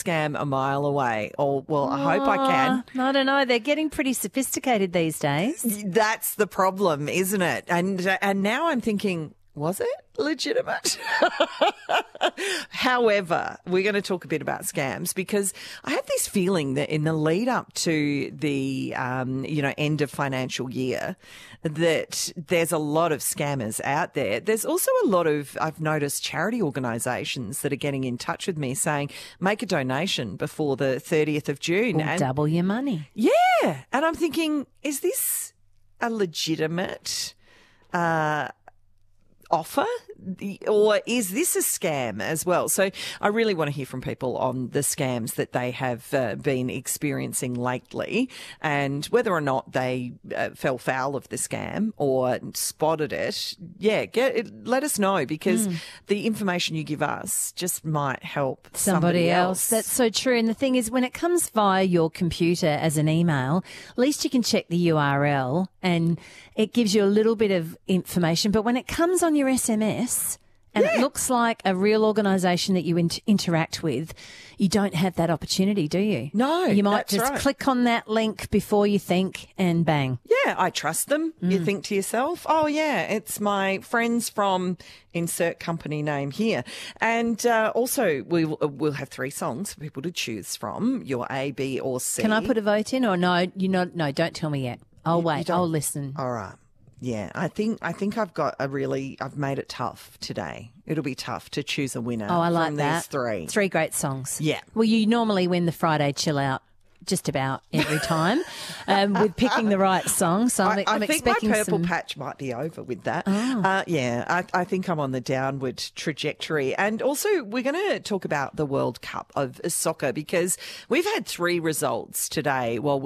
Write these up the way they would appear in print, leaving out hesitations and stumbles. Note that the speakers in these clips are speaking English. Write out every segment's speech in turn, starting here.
scam a mile away. Or, well, I hope I can. I don't know. They're getting pretty sophisticated these days. That's the problem, isn't it? And now I'm thinking, was it legitimate? However, we're going to talk a bit about scams because I have this feeling that in the lead up to the, end of financial year, that there's a lot of scammers out there. There's also a lot of, I've noticed, charity organisations that are getting in touch with me saying, make a donation before the 30th of June. And double your money. Yeah. And I'm thinking, is this a legitimate offer, or is this a scam as well? So I really want to hear from people on the scams that they have been experiencing lately and whether or not they fell foul of the scam or spotted it. Yeah, let us know because the information you give us just might help somebody else. That's so true. And the thing is, when it comes via your computer as an email, at least you can check the URL and it gives you a little bit of information. But when it comes on your SMS and it looks like a real organisation that you interact with, you don't have that opportunity, do you? No, you might that's just right. click on that link before you think and bang. Yeah, I trust them. You think to yourself, oh, yeah, it's my friends from insert company name here. And also we'll have 3 songs for people to choose from, your A, B or C. Can I put a vote in or no? No, don't tell me yet. I'll wait. I'll listen. All right. Yeah, I think I've made it tough today. It'll be tough to choose a winner. Oh, I like from that. These 3. 3 great songs. Yeah. Well, you normally win the Friday chill out just about every time with picking the right song. So I'm I think expecting my purple some... patch might be over with that. Oh. I think I'm on the downward trajectory. And also we're going to talk about the World Cup of soccer because we've had 3 results today while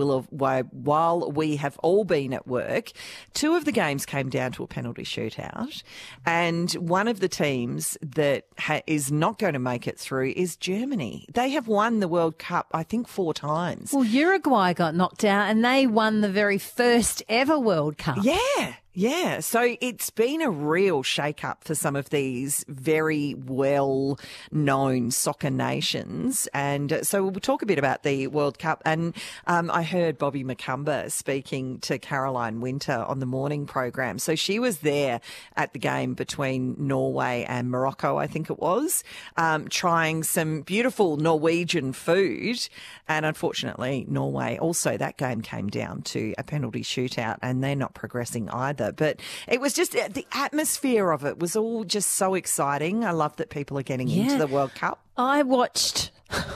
we have all been at work. 2 of the games came down to a penalty shootout. And one of the teams that is not going to make it through is Germany. They have won the World Cup, I think, 4 times. Well, Uruguay got knocked out and they won the very first ever World Cup. Yeah. So it's been a real shake-up for some of these very well-known soccer nations. And so we'll talk a bit about the World Cup. And I heard Bobby McCumber speaking to Caroline Winter on the morning program. So she was there at the game between Norway and Morocco, I think it was, trying some beautiful Norwegian food. And unfortunately, Norway also, that game came down to a penalty shootout and they're not progressing either. But it was just the atmosphere of it was all just so exciting. I love that people are getting into the World Cup. I watched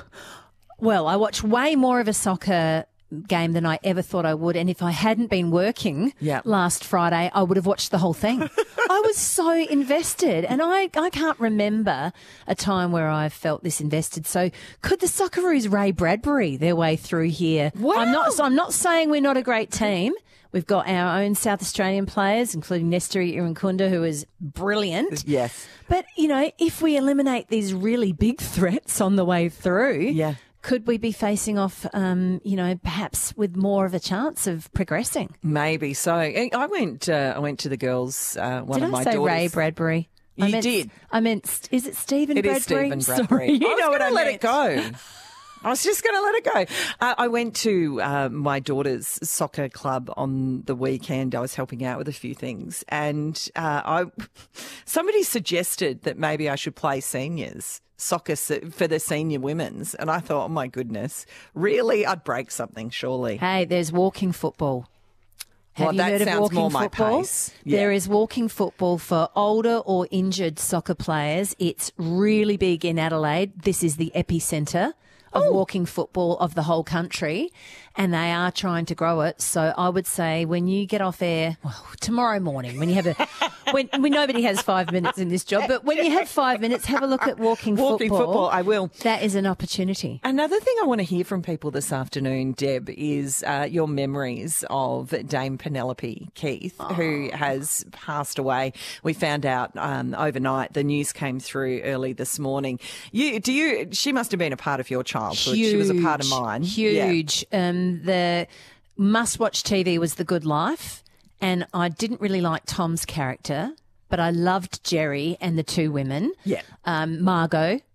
way more of a soccer game than I ever thought I would. And if I hadn't been working last Friday, I would have watched the whole thing. I was so invested and I can't remember a time where I felt this invested. So could the Socceroos Ray Bradbury their way through here? Wow. I'm not saying we're not a great team. We've got our own South Australian players, including Nesteri Irankunda, who is brilliant. Yes. But, if we eliminate these really big threats on the way through, could we be facing off, perhaps with more of a chance of progressing? Maybe so. I went to the girls, one of my daughters. Did I say Ray Bradbury? You did. I meant, is it Stephen Bradbury? It is Stephen Bradbury. Sorry, you know what I let it go. I was just going to let it go. I went to my daughter's soccer club on the weekend. I was helping out with a few things, and somebody suggested that maybe I should play seniors soccer for the senior women's, and I thought, oh my goodness, really? I'd break something, surely. Hey, there's walking football. Have you heard of walking football? Yeah. There is walking football for older or injured soccer players. It's really big in Adelaide. This is the epicentre of walking football of the whole country, and they are trying to grow it. So I would say when you get off air, tomorrow morning, when you have when nobody has 5 minutes in this job, but when you have 5 minutes, have a look at walking football. I will. That is an opportunity. Another thing I want to hear from people this afternoon, Deb, is your memories of Dame Penelope Keith, who has passed away. We found out overnight. The news came through early this morning. She must have been a part of your childhood. Huge, she was a part of mine. Huge. Yeah. The must-watch TV was The Good Life, and I didn't really like Tom's character, but I loved Jerry and the 2 women. Yeah. Margot.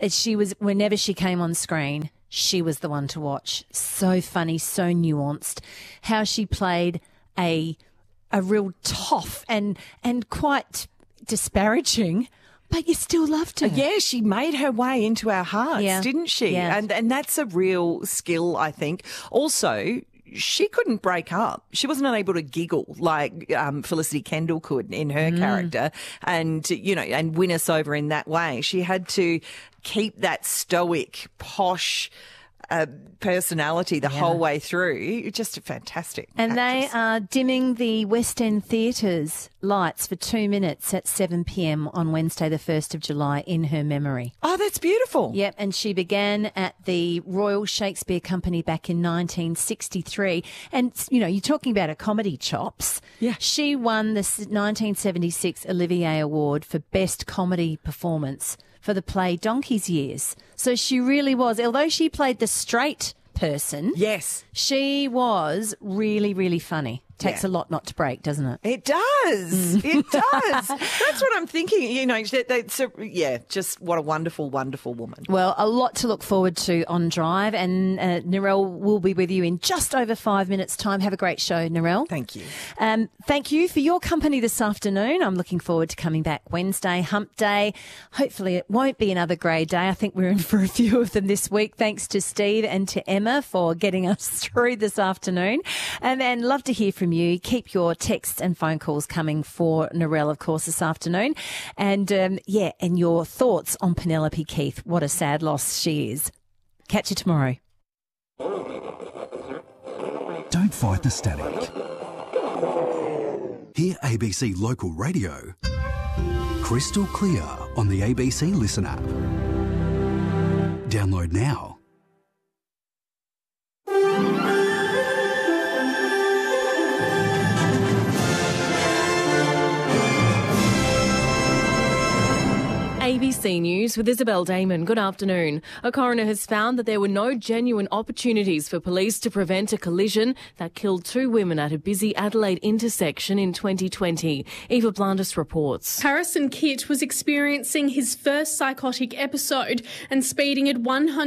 whenever she came on screen, she was the one to watch. So funny, so nuanced. How she played a real toff and quite disparaging, but you still loved her. Yeah, she made her way into our hearts, didn't she? Yeah. And that's a real skill, I think. Also, she couldn't break up. She wasn't able to giggle like Felicity Kendall could in her character and, and win us over in that way. She had to keep that stoic, posh personality the whole way through. Just fantastic. And actress. they are dimming the West End Theatre's lights for 2 minutes at 7 p.m. on Wednesday, the 1st of July, in her memory. Oh, that's beautiful. Yep, and she began at the Royal Shakespeare Company back in 1963. And, you're talking about her comedy chops. Yeah. She won the 1976 Olivier Award for Best Comedy Performance for the play Donkey's Years. So she really was, although she played the straight person, yes, she was really, really funny. Takes a lot not to break, doesn't it? It does. It does. That's what I'm thinking. Just what a wonderful, wonderful woman. Well, a lot to look forward to on Drive, and Narelle will be with you in just over 5 minutes' time. Have a great show, Narelle. Thank you. Thank you for your company this afternoon. I'm looking forward to coming back Wednesday, hump day. Hopefully it won't be another grey day. I think we're in for a few of them this week. Thanks to Steve and to Emma for getting us through this afternoon. And love to hear from you. Keep your texts and phone calls coming for Narelle, of course, this afternoon. And, and your thoughts on Penelope Keith. What a sad loss she is. Catch you tomorrow. Don't fight the static. Hear ABC Local Radio crystal clear on the ABC Listen app. Download now. ABC News with Isabel Damon. Good afternoon. A coroner has found that there were no genuine opportunities for police to prevent a collision that killed 2 women at a busy Adelaide intersection in 2020. Eva Blandis reports. Harrison Kitt was experiencing his first psychotic episode and speeding at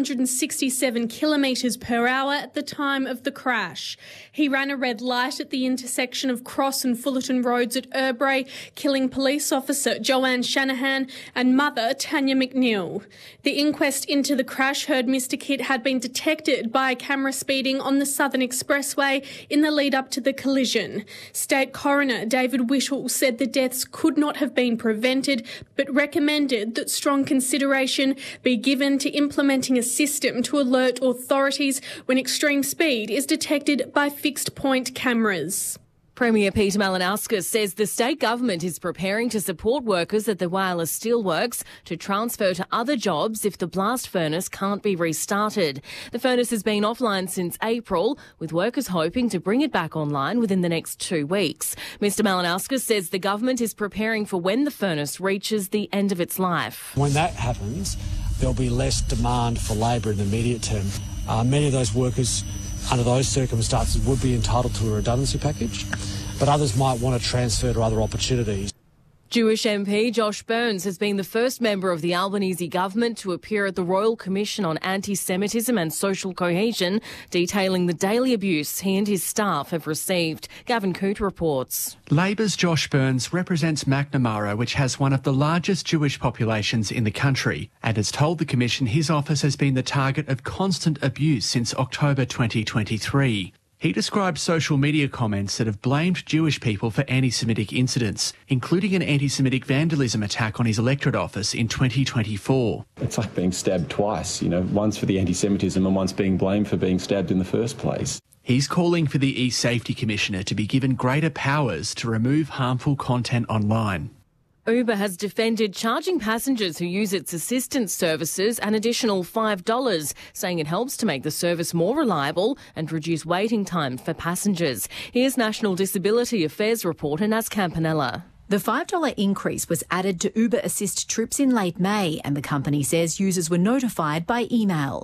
167 kilometres per hour at the time of the crash. He ran a red light at the intersection of Cross and Fullerton Roads at Urbray, killing police officer Joanne Shanahan and mother Tanya McNeil. The inquest into the crash heard Mr Kitt had been detected by a camera speeding on the Southern Expressway in the lead up to the collision. State Coroner David Whittle said the deaths could not have been prevented, but recommended that strong consideration be given to implementing a system to alert authorities when extreme speed is detected by fixed point cameras. Premier Peter Malinauskas says the state government is preparing to support workers at the Whyalla Steelworks to transfer to other jobs if the blast furnace can't be restarted. The furnace has been offline since April, with workers hoping to bring it back online within the next 2 weeks. Mr Malinauskas says the government is preparing for when the furnace reaches the end of its life. When that happens, there'll be less demand for labour in the immediate term. Many of those workers under those circumstances would be entitled to a redundancy package, but others might want to transfer to other opportunities. Jewish MP Josh Burns has been the first member of the Albanese government to appear at the Royal Commission on Anti-Semitism and Social Cohesion, detailing the daily abuse he and his staff have received. Gavin Coote reports. Labor's Josh Burns represents Macnamara, which has one of the largest Jewish populations in the country, and has told the Commission his office has been the target of constant abuse since October 2023. He described social media comments that have blamed Jewish people for anti-Semitic incidents, including an anti-Semitic vandalism attack on his electorate office in 2024. It's like being stabbed twice, once for the anti-Semitism and once being blamed for being stabbed in the first place. He's calling for the e-Safety Commissioner to be given greater powers to remove harmful content online. Uber has defended charging passengers who use its assistance services an additional $5, saying it helps to make the service more reliable and reduce waiting time for passengers. Here's National Disability Affairs reporter Naz Campanella. The $5 increase was added to Uber Assist trips in late May, and the company says users were notified by email.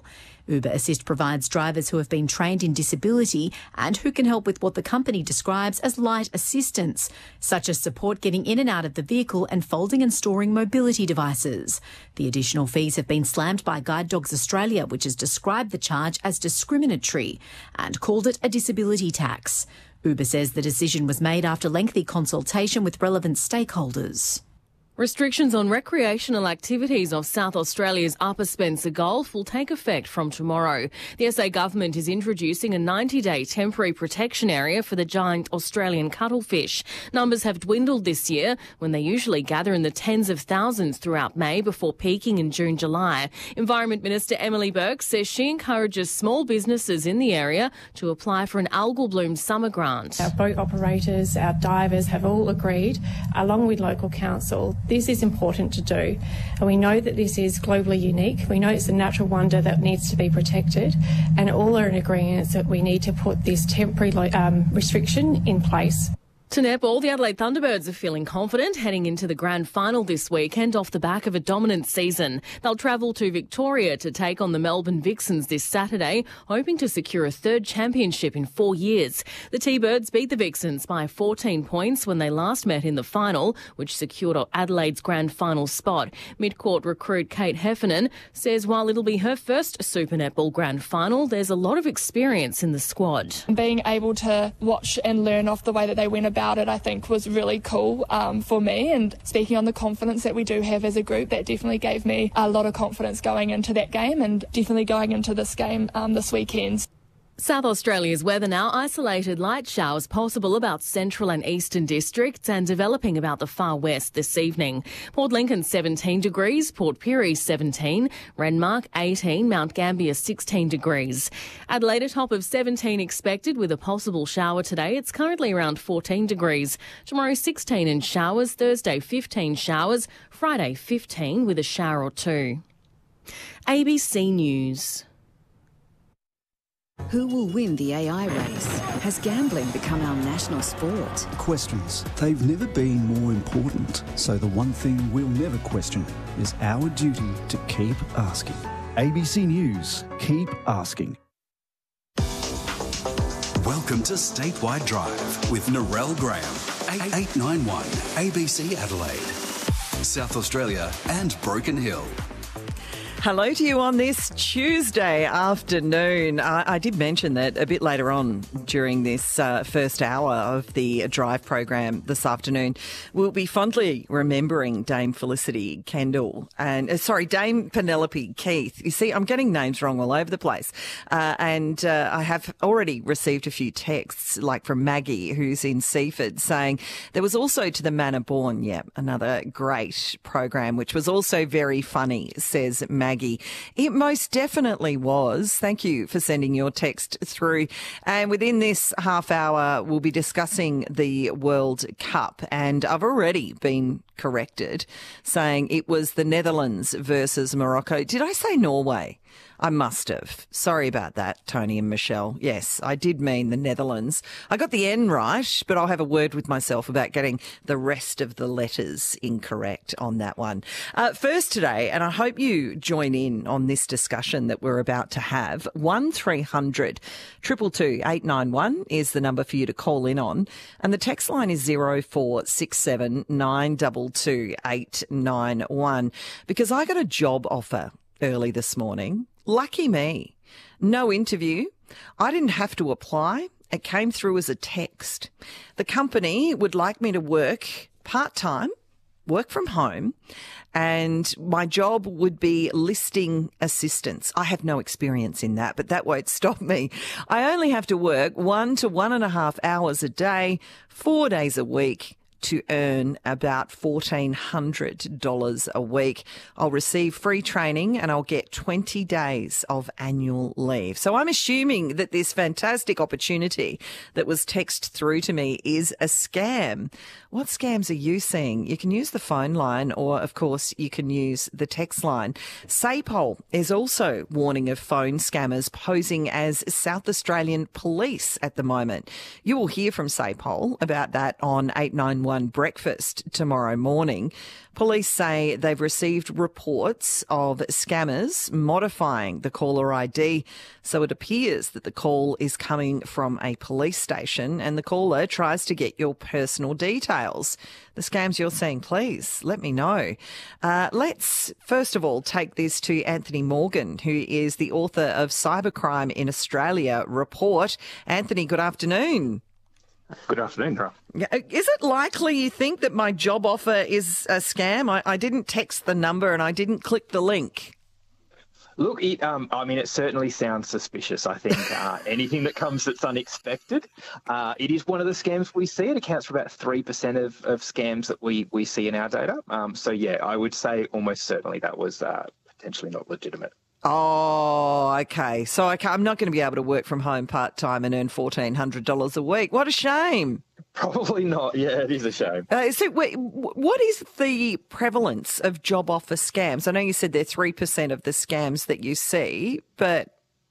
Uber Assist provides drivers who have been trained in disability and who can help with what the company describes as light assistance, such as support getting in and out of the vehicle and folding and storing mobility devices. The additional fees have been slammed by Guide Dogs Australia, which has described the charge as discriminatory and called it a disability tax. Uber says the decision was made after lengthy consultation with relevant stakeholders. Restrictions on recreational activities off South Australia's Upper Spencer Gulf will take effect from tomorrow. The SA government is introducing a 90-day temporary protection area for the giant Australian cuttlefish. Numbers have dwindled this year when they usually gather in the tens of thousands throughout May before peaking in June, July. Environment Minister Emily Burke says she encourages small businesses in the area to apply for an algal bloom summer grant. Our boat operators, our divers have all agreed, along with local council, this is important to do. And we know that this is globally unique. We know it's a natural wonder that needs to be protected. And all are in agreement that we need to put this temporary restriction in place. To netball, the Adelaide Thunderbirds are feeling confident heading into the grand final this weekend off the back of a dominant season. They'll travel to Victoria to take on the Melbourne Vixens this Saturday, hoping to secure a third championship in 4 years. The T-Birds beat the Vixens by 14 points when they last met in the final, which secured Adelaide's grand final spot. Mid-court recruit Kate Heffernan says while it'll be her first Super Netball grand final, there's a lot of experience in the squad. Being able to watch and learn off the way that they went about it, I think, was really cool for me. And speaking on the confidence that we do have as a group, that definitely gave me a lot of confidence going into that game and definitely going into this game this weekend. South Australia's weather now. Isolated light showers possible about central and eastern districts and developing about the far west this evening. Port Lincoln 17 degrees, Port Pirie 17, Renmark 18, Mount Gambier 16 degrees. Adelaide a top of 17 expected with a possible shower today. It's currently around 14 degrees. Tomorrow 16 and showers, Thursday 15 showers, Friday 15 with a shower or two. ABC News. Who will win the AI race? Has gambling become our national sport? Questions. They've never been more important. So the one thing we'll never question is our duty to keep asking. ABC News. Keep asking. Welcome to Statewide Drive with Narelle Graham. 891 ABC Adelaide, South Australia and Broken Hill. Hello to you on this Tuesday afternoon. I did mention that a bit later on during this first hour of the Drive program this afternoon, we'll be fondly remembering Dame Felicity Kendall and, Dame Penelope Keith. You see, I'm getting names wrong all over the place. And I have already received a few texts, like from Maggie, who's in Seaford, saying there was also To the Manor Born, another great program, which was also very funny, says Maggie. It most definitely was. Thank you for sending your text through. And within this half hour, we'll be discussing the World Cup. And I've already been corrected, saying it was the Netherlands versus Morocco. Did I say Norway? I must have. Sorry about that, Tony and Michelle. Yes, I did mean the Netherlands. I got the N right, but I'll have a word with myself about getting the rest of the letters incorrect on that one. First today, and I hope you join in on this discussion that we're about to have, 1300 222 891 is the number for you to call in on. And the text line is 0467 922 891, because I got a job offer early this morning. Lucky me. No interview. I didn't have to apply. It came through as a text. The company would like me to work part-time, work from home, and my job would be listing assistance. I have no experience in that, but that won't stop me. I only have to work 1 to 1.5 hours a day, 4 days a week, to earn about $1,400 a week. I'll receive free training and I'll get 20 days of annual leave. So I'm assuming that this fantastic opportunity that was texted through to me is a scam. What scams are you seeing? You can use the phone line, or of course you can use the text line. SAPOL is also warning of phone scammers posing as South Australian police at the moment. You will hear from SAPOL about that on 891 891 breakfast tomorrow morning. Police say they've received reports of scammers modifying the caller ID, so it appears that the call is coming from a police station and the caller tries to get your personal details. The scams you're seeing, please let me know. Let's first of all take this to Anthony Morgan, who is the author of Cybercrime in Australia report. Anthony, good afternoon. Good afternoon, Nora. Is it likely you think that my job offer is a scam? I didn't text the number and I didn't click the link. Look, it certainly sounds suspicious. I think anything that comes that's unexpected. It is one of the scams we see. It accounts for about 3% of scams that we see in our data. I would say almost certainly that was potentially not legitimate. Oh, okay. So I'm not going to be able to work from home part-time and earn $1,400 a week. What a shame. Probably not. Yeah, it is a shame. What is the prevalence of job offer scams? I know you said they're 3% of the scams that you see, but...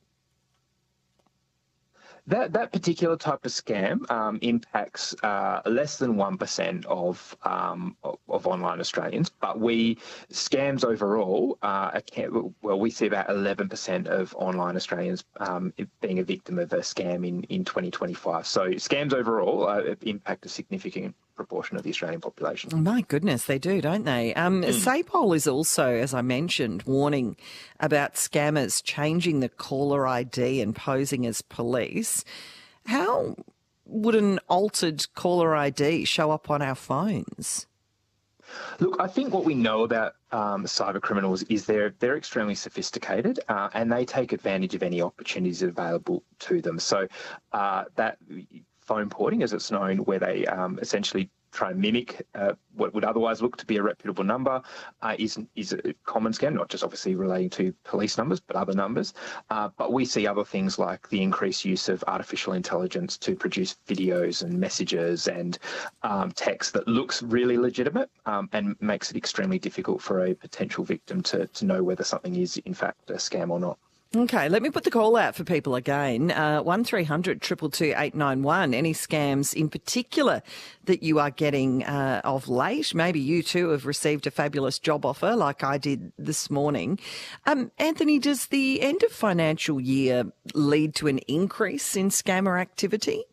That particular type of scam impacts less than 1% of online Australians, but scams overall we see about 11% of online Australians being a victim of a scam in 2025. So scams overall impact a significant proportion of the Australian population. My goodness, they do, don't they? SAPOL is also, as I mentioned, warning about scammers changing the caller ID and posing as police. How would an altered caller ID show up on our phones? Look, I think what we know about cyber criminals is they're extremely sophisticated and they take advantage of any opportunities available to them. So that phone porting, as it's known, where they essentially try and mimic what would otherwise look to be a reputable number, is a common scam, not just obviously relating to police numbers, but other numbers. But we see other things like the increased use of artificial intelligence to produce videos and messages and text that looks really legitimate and makes it extremely difficult for a potential victim to know whether something is in fact a scam or not. Okay, let me put the call out for people again. 1300 222 891. Any scams in particular that you are getting of late? Maybe you too have received a fabulous job offer like I did this morning. Anthony, does the end of financial year lead to an increase in scammer activity?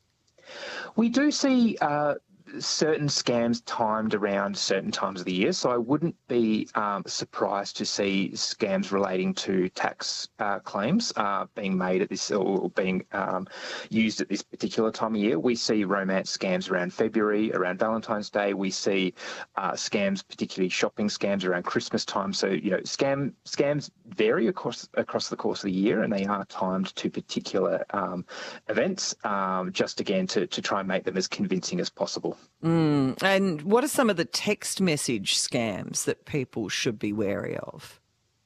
We do see certain scams timed around certain times of the year. So I wouldn't be surprised to see scams relating to tax claims being made at this or being used at this particular time of year. We see romance scams around February, around Valentine's Day. We see scams, particularly shopping scams around Christmas time. So, scams vary across the course of the year and they are timed to particular events, just again to try and make them as convincing as possible. And what are some of the text message scams that people should be wary of?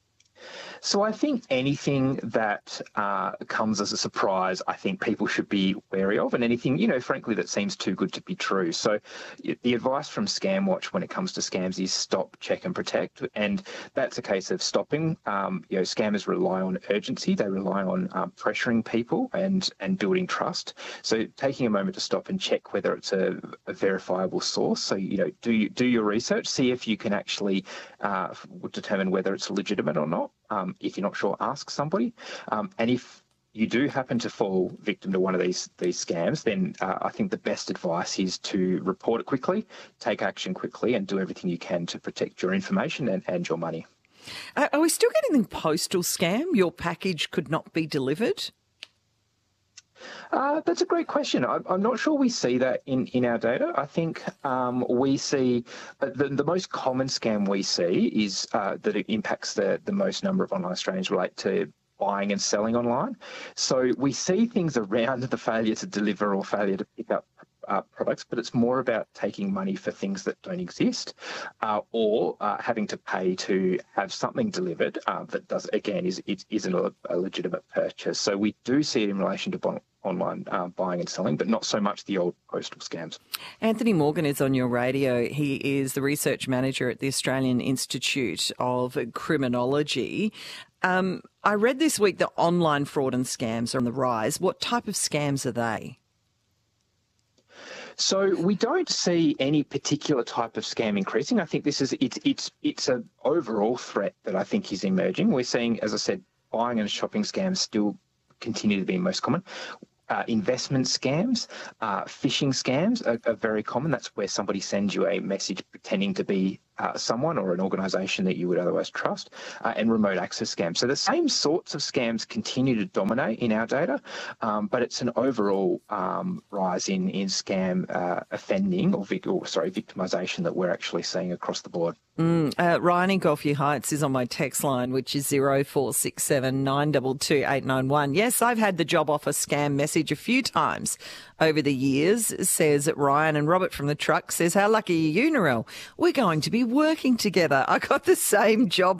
So I think anything that comes as a surprise, I think people should be wary of, and anything, frankly, that seems too good to be true. So the advice from ScamWatch when it comes to scams is stop, check and protect. And that's a case of stopping. Scammers rely on urgency. They rely on pressuring people and building trust. So taking a moment to stop and check whether it's a verifiable source. So, do your research, see if you can actually determine whether it's legitimate or not. If you're not sure, ask somebody. And if you do happen to fall victim to one of these scams, then I think the best advice is to report it quickly, take action quickly, and do everything you can to protect your information and your money. Are we still getting the postal scam? Your package could not be delivered? That's a great question. I'm not sure we see that in our data. I think we see the most common scam we see is that it impacts the most number of online Australians relate to buying and selling online. So we see things around the failure to deliver or failure to pick up products, but it's more about taking money for things that don't exist or having to pay to have something delivered that isn't a legitimate purchase. So we do see it in relation to online buying and selling, but not so much the old postal scams. Anthony Morgan is on your radio. He is the research manager at the Australian Institute of Criminology. I read this week that online fraud and scams are on the rise. What type of scams are they? So we don't see any particular type of scam increasing. I think it's an overall threat that I think is emerging. We're seeing, as I said, buying and shopping scams still continue to be most common. Investment scams, phishing scams are very common. That's where somebody sends you a message pretending to be someone or an organisation that you would otherwise trust, and remote access scams. So the same sorts of scams continue to dominate in our data, but it's an overall rise in scam offending or victimisation that we're actually seeing across the board. Ryan in Gulfview Heights is on my text line, which is 0467 922 891. Yes, I've had the job offer scam message a few times over the years, says Ryan. And Robert from the truck says, how lucky are you, Narelle? We're going to be working together. I got the same job